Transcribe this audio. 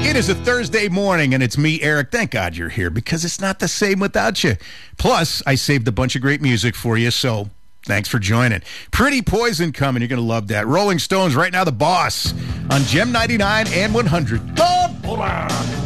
It is a Thursday morning, and it's me, Eric. Thank God you're here, because it's not the same without you. Plus, I saved a bunch of great music for you, so thanks for joining. Pretty Poison coming. You're going to love that. Rolling Stones, right now, The Boss on Gem 99 and 100.